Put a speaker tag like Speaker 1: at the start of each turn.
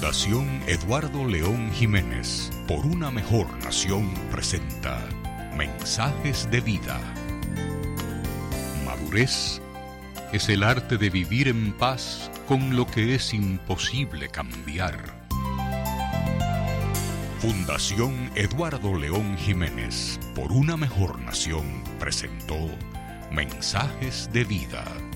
Speaker 1: Fundación Eduardo León Jiménez, por una mejor nación, presenta Mensajes de Vida. Madurez es el arte de vivir en paz con lo que es imposible cambiar. Fundación Eduardo León Jiménez, por una mejor nación, presentó Mensajes de Vida.